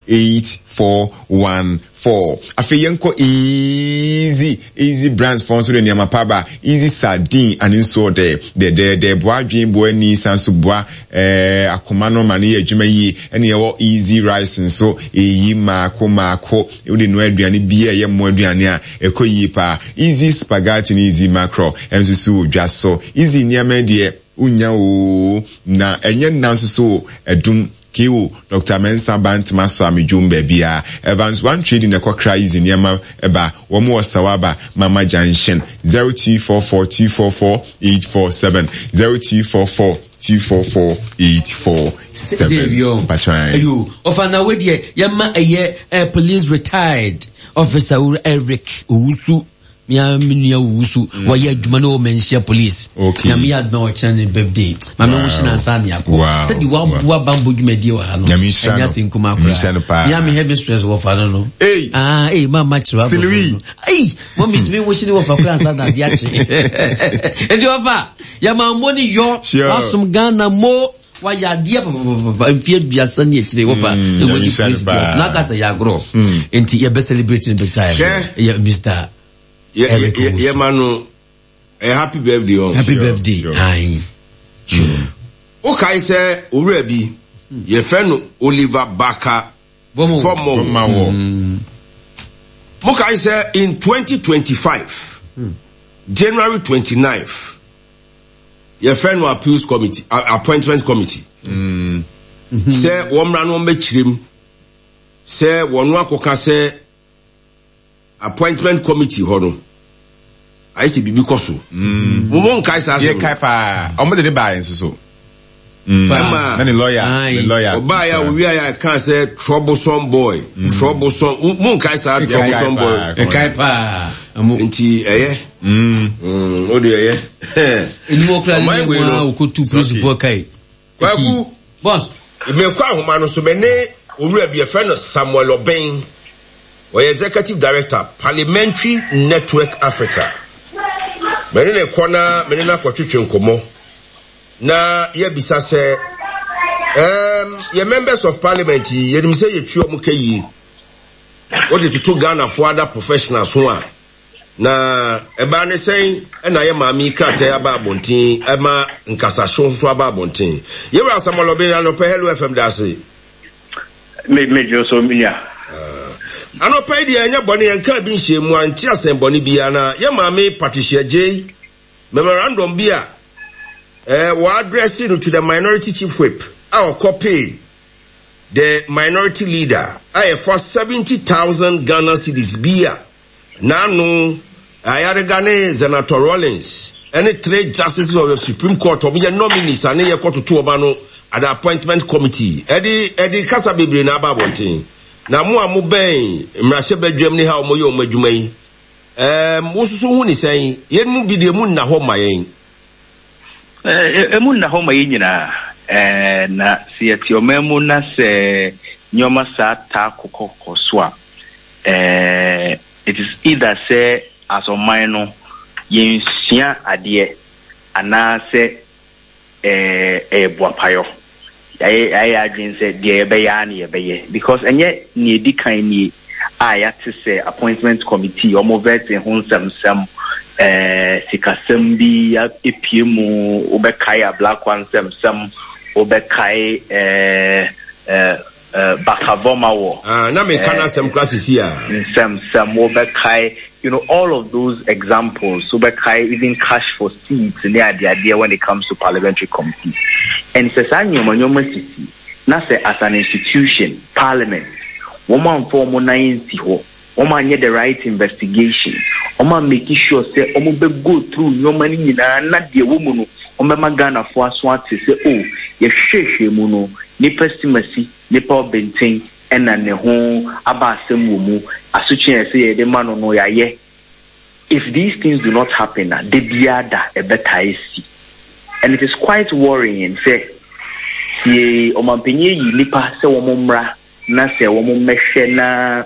8414. Afeyenko easy brands sponsor ni amapaba easy sardine and so the boa dream boy ni sanso boa akomano mani adwuma yi ene ye easy rice nso eyi mako e de no aduane bia ye mo aduane a ekoyi pa easy spaghetti ni easy macro enso so dwaso easy niam de unya o na enye nanso so edum Kiwu Dr. Mensa Bantima Swami Jumbe Bia Evans one trading the Kokra is in Yama Eba Womo Sawaba Mama Junction 0244244847 0244244847 Patron you ofana wedie yama police retired officer Eric Usu Miya Usu why adwuma no mention police na me adma o channel birthday mama wo shina nsa me akọ said you wa bambo dwumadi wa ha no enya sinkuma akọ ya me heavy stress wo fa no mama chira mo me wo shini wo fa kura nsa da dia che enti wo fa ya ma money yo asum Ghana mo wa ya dia mfie biasa ni ekire wo fa e go di police na ka say ya gro enti ye be celebrating the time ya Mr. Yeah, manu. A happy birthday on. Happy birthday. Aye. Okay, sir. Urebi. Ye friend Oliver Baka. Fomo. Okay, sir. In 2025, January 29th, ye friend appeals committee, appointment committee. Sir, womra no mechirim. Sir, wonwa koka sir. Appointment committee hono I see bibi koso won kai sa ye kai pa omo de ba enso so na the lawyer oba ya we ya can say troublesome boy troublesome won kai sa troublesome boy kai pa enti o de inmo kra ni mo ko tu principal kai kwaku boss me kwa homa no so me ne owura bi e friend Samuel Oben or Executive Director, Parliamentary Network Africa. Menina kona, menina kwa chuchu nkomo. Na ye bisa se, ye members of parliament, ye nimse ye chuo muke yi. Ode tutu Ghana for other professionals huwa. Na eba ne sen, ena ye mami krate aba abontin, ema nkasa shonsu aba abontin. Ye wa Samuel no pe Hello FM dasi. Me joso minya. Ano pay di anya boni enka bi nhemu anti asemboni bia na ye maame Patricia J memorandum bia wa addressing to the minority chief whip our copy the minority leader for 70,000 Ghana cedis bia nanu ayarigane Senator Rollins any 3 justices of the Supreme Court obi nominees ane ye court to oba no at the appointment committee edi kasa bebre na aba bonten na mo amu ben mrahye badwam ni ha omoye omadwuma yi wosusu hu ni sen ye mu bi de mu na ho mayen emu na ho mayen nyina na se ati omemu na se nyoma sa ta kokoko so a it is either say as o man no yensia ade ana se boapayo I agree say the be because enye ni edi kan ni aya to say appointment committee or movement in some sikasem bi epiemu obekai black one some obekai bakavoma wo na me kana some classes here some obekai all of those examples obekai even cash for seats in the idea when it comes to parliamentary committee. And it's a city. Not say as an institution, parliament, woman form 90 woman get the right investigation, woman making sure say woman go through your money not the woman woman Ghana for swat say ye sheshe muno ni pestimacy ni power benting and na ne ho abasem wumu asuche say the man no ya ye. If these things do not happen, they biada a better isi. And it is quite worrying. Say, ye omampenye yi nipa se womomra na se womomehwe na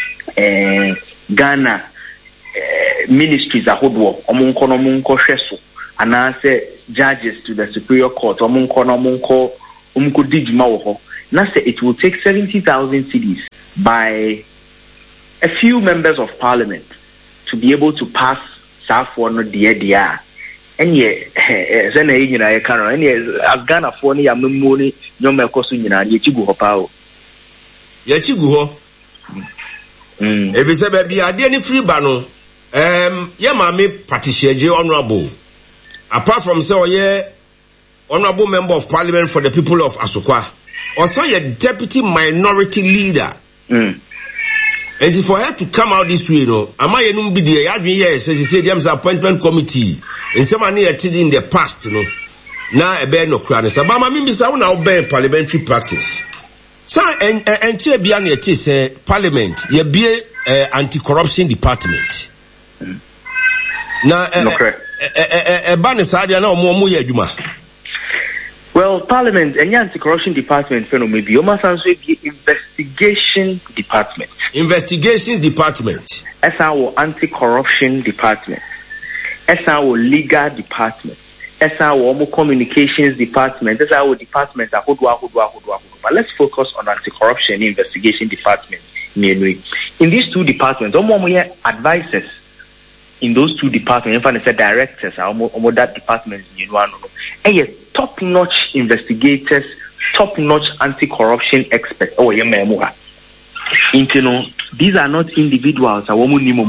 Ghana ministries ahodo omonko hwe so ana se judges to the superior court omonko digima wo ho Now say it will take 70,000 cedis by a few members of parliament to be able to pass SAF1 no dear. And yeah, then you know, I can't. And yeah, Afghan for ni amumoni no me kosu nyina ye chigu ho pao. Ye chigu ho. If you say baby, I didn't free bano. Yeah, mami Patricia J. Honorable. Apart from say, yeah, honorable member of parliament for the people of Asokwa, also your deputy minority leader. And for her to come out this way, you know, am I a be the admin yes, as you say, there's an appointment committee, and someone here in the past, you know. Now a bear no crown. So, but I mean, Miss I now bear parliamentary practice. So, and chair beyond your say parliament, ye be anti-corruption department. Now, well, Parliament and anti-corruption department phenomenon be almost investigation department. Investigations department. As our anti-corruption department. As our legal department. As our communications department. As our department. But let's focus on anti-corruption investigation department. In these two departments, advisors. In those two departments, in fact, directors, or that department, you know, and top-notch investigators, top-notch anti-corruption experts. Oh, yeah, you know, these are not individuals. And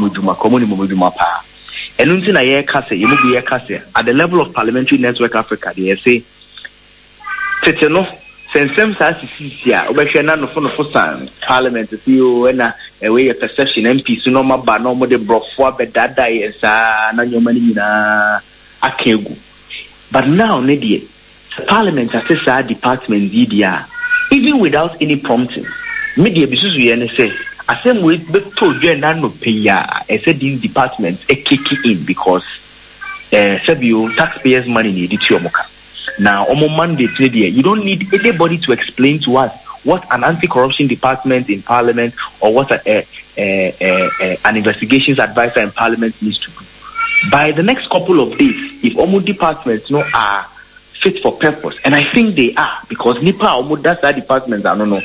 at the level of Parliamentary Network Africa, they say, Sensem Sasisia, Obashana no for Parliament, you and a way of perception, MP, Sonoma, Banoma, the Brofwa, Bedada, and Nanyomana Akegu. But now, Nedia, Parliament has a department, DDR, even without any prompting. Media Bisu and say, I said, we told you and no pay. I said, these departments a kick in because Sabio taxpayers' money needed to Yomoka. Now, on Monday, you don't need anybody to explain to us what an anti-corruption department in Parliament or what an investigations advisor in Parliament needs to do. By the next couple of days, if almost departments are fit for purpose, and I think they are, because Nipa almost that's that departments I don't know.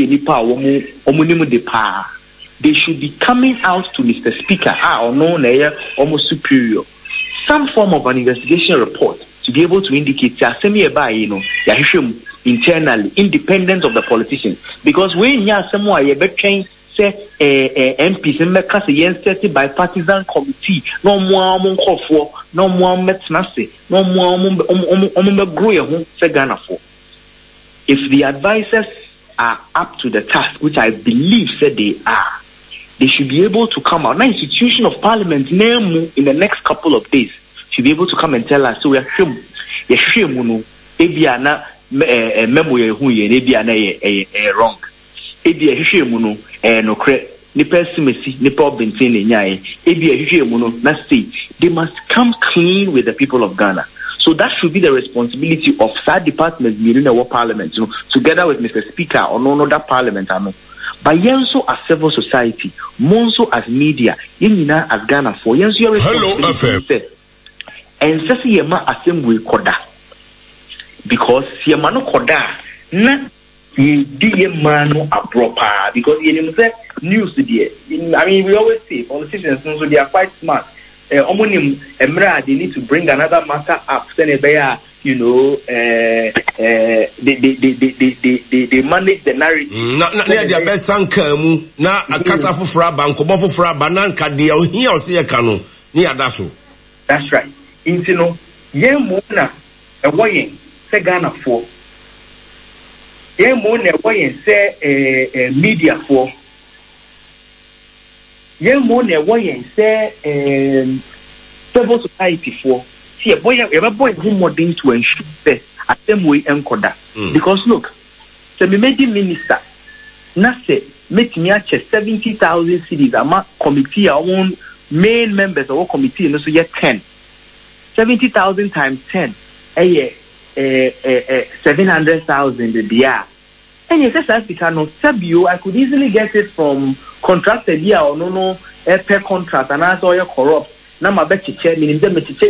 They should be coming out to Mr. Speaker or no almost superior, some form of an investigation report. To be able to indicate internally, independent of the politicians. Because when you are somewhere, you better say MPs and make us set by partisan committee. No more for, no more metnase, no more grow say Ghana for. If the advisors are up to the task, which I believe said they are, they should be able to come out. Now, institution of Parliament name in the next couple of days. Should be able to come and tell us so we are sure no ebiana memory who ye ebiana wrong ebia hwehwe mu no no kre ni pessimism ni problem tin nyai ebia hwehwe mu no na say they must come clean with the people of Ghana. So that should be the responsibility of that department in our parliament, you know, together with Mr. Speaker or no other parliament. But yenso as civil society, monso as media, yenina as Ghana for yenso your responsibility. And just yema assembly koda because yema no koda na ye mano apropa because you say news there. I mean, we always say politicians so they are quite smart. Omonim emra they need to bring another matter up. You know, they manage the narrative. Na dia best sankamu na akasa fufura banko bo fufura bananka dia ohia osiyeka no ni adaso. That's right. Into no, ye mona a way say Ghana for ye mona a way say media for ye mona a way say civil society for. See a boy who more thing to ensure that at them way encoda. Because look, so me made the minister na say make me 70,000 cities ama committee our own main members of our committee and so yet 10. 70,000 times 10, 700,000 a year. And yes, as Africa no Sabio, I could easily get it from contracted year or no per contract, and as all your corrupt. Now my bet check, meaning them check,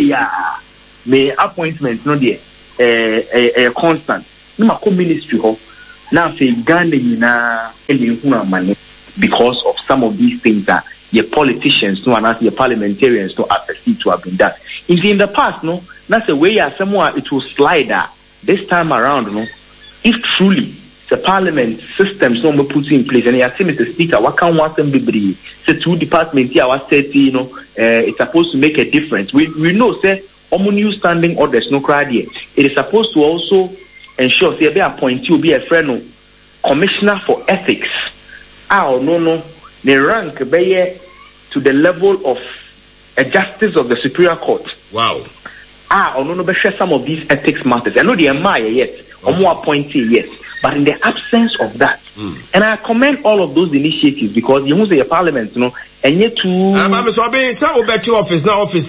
me appointment no dear, constant. No my ministry ho. Now say Ghana money because of some of these things that your politicians no and your parliamentarians no are perceived to have been done. In the past, no, that's the way somewhere it will slide this time around, no. If truly the parliament systems no put in place and you say Mr. Speaker, what can want them be say two departments here was said it's supposed to make a difference. We know say new standing orders no crowd here. It is supposed to also ensure say be appointee will be a friend no commissioner for ethics. No the rank be to the level of a justice of the Superior Court. Wow. No be share some of these ethics matters. I know the MIA yes, or more appointee yes. But in the absence of that, and I commend all of those initiatives because you say a parliament, and yet to. Office now office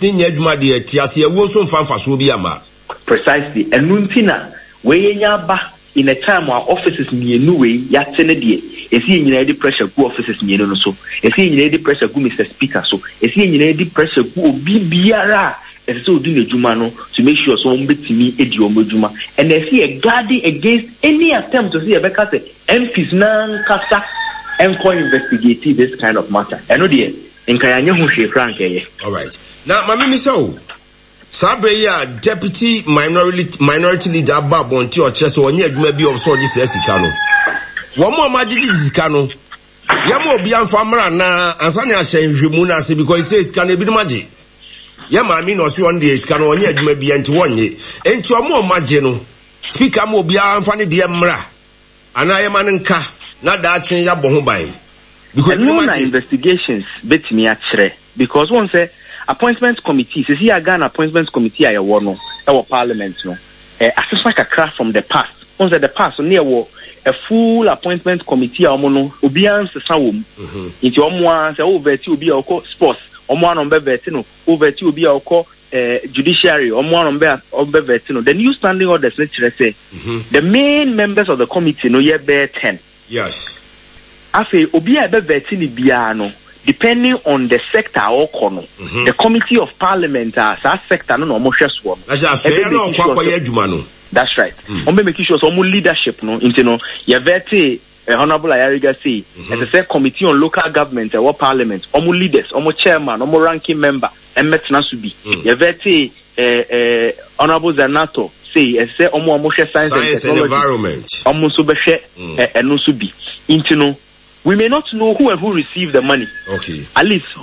precisely. And Nuntina, where in a time where offices me anyway, yatenedie. Is he in any pressure go offices me no so? Is he in any pressure go Mr. Speaker so? Is he in any pressure go BBRA? And so doing a jumano to make sure someone beats me juma. And they see a guarding against any attempt to see a better MPs nan kasa and investigate this kind of matter. I know the in Kayanyahu Shekrank. All right. Now, Mammy so Sabeya deputy minority leader Babonti or Chess or near maybe of so this Esikano. One more magic is Kano. Yamo Bian Famara na Ansania Shem Jumuna because he says can be magic. Yama no so on the scan on yet maybe and one ye. And to a more marginal. Speaker mo bia amfani de mra. Ana yemanenka na da chen ya boho bai. Because no investigations bet me actually because one say appointment committee says here Ghana appointment committee aye wo no our parliament no. Assessment kakra from the past. One say the past near wo a full appointment committee amono obi ansesa wo mu. Nti omo an say over ti obi akọ sports Omo number vetino over to be our judiciary Omo number vetino. The new standing orders let's say the main members of the committee no ye bear 10. Yes. Afe obi e be vetini biano depending on the sector or kono. The committee of parliament that sector no mo hwɛ so no. That's right. Ombe make sure so leadership no into no ye veti Honorable Ayariga say, as I said, Committee on Local Government, our Parliament, omo leaders, omo chairman, omo ranking member, and Metnasubi. Yavete, Honorable Zanato say, as I said, omo science and environment, omo subeshe, and no subi. Intino, we may not know who and who received the money. Okay. At least,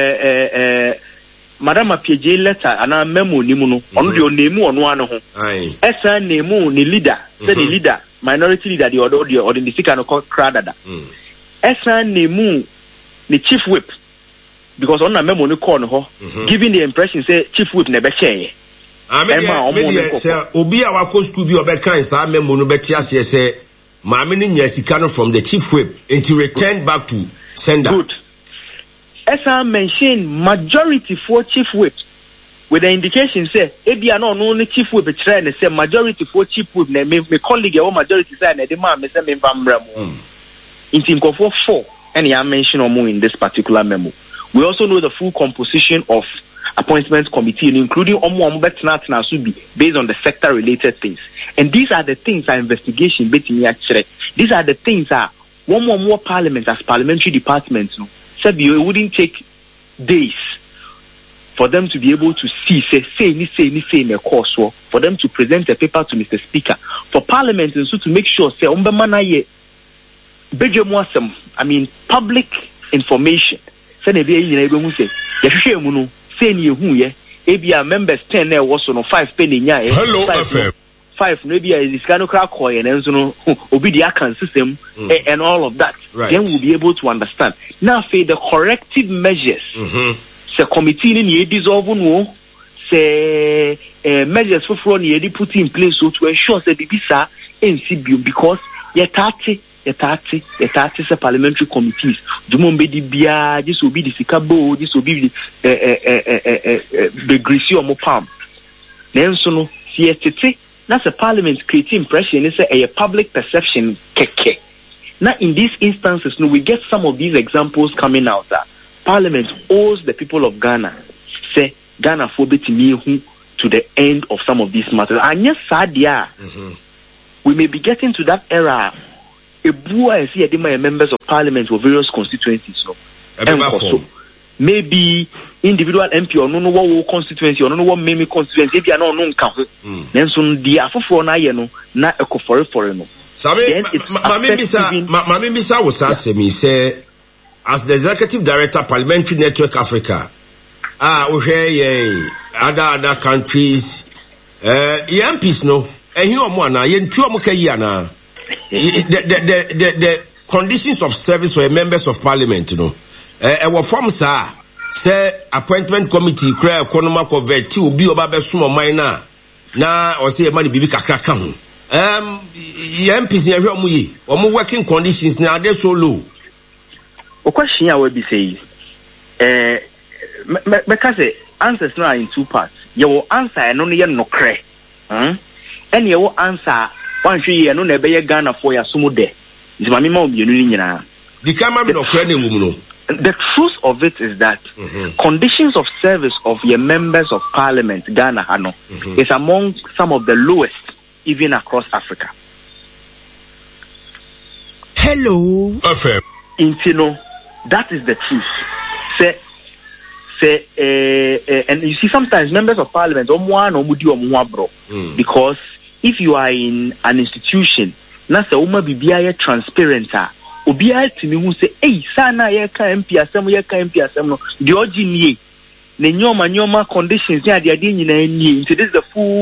Madam PJ letter and a memo nimuno, on your name on one home. Esa nemu ni leader, say the leader. Minority leader the order or the speaker no crowd that. Esa nemu the chief whip because on a memo no call no giving the impression say chief whip never share. Say obi a wa ko school bi obeka say memo no beti ase say maame ni nya sika no from the chief whip until return back to sender. Good. Esa mention majority for chief whip with the indication say ebia no only chief whip try and say majority for chief whip na me colleague or majority say na the man me say me mbamra mu in for 4 and I mention omo in this particular memo. We also know the full composition of appointment committee including omo betna so be based on the sector related things, and these are the things our investigation betimi actually. These are the things that one more parliament as parliamentary departments no said it wouldn't take days for them to be able to see, say in a course, for them to present a paper to Mr. Speaker, for Parliament and so to make sure, say, public information. Say, members 10 there was no 5 penny. Hello, FM. 5 maybe is kind of crack coin and so no obedience system and all of that. Right. Then we'll be able to understand. Now, for the corrective measures. The committee ni dissolve no say measures for fraud ni put in place so to ensure that the visa NCB because yetati say parliamentary committees dumombe di bia this will be the sikabo this will be the greasy omo palm nenso no sietete na the parliament create impression is a public perception keke. Now in these instances no we get some of these examples coming out that Parliament owes the people of Ghana, say Ghana for to the end of some of these matters. And yes, Sadia, we may be getting to that era bua and see my members of parliament of various constituencies. No, maybe individual MP or no what constituency or no what maybe constituency if you are not known council. Then soon the afofo na ye no na eko for no. Mami Bisa was asking me say as the executive director Parliamentary Network Africa. We hear other countries. MPs no. And here na yen two na. The conditions of service for members of parliament, you know. Our form say appointment committee cry economic convert to be oba be sumo minor na or say money bibi kakra ka ho. MPs here omo yi. Omo working conditions na they so low. O question I will be say because answers now in two parts. Your answer no ye no kre. And your answer one tree no na be Ghana for ya sumo de. Is mama ma obienu ni nyina. The camera no kre na wum no. The truth of it is that conditions of service of your members of parliament, Ghana, is among some of the lowest, even across Africa. Hello. FM. Intino, that is the truth. And you see sometimes members of parliament, because if you are in an institution, nasa uma bibia transparent. Obiara timi hu say sana ye ka MP asem no de ogi nie na nyoma conditions ya de nyina nie. This is the full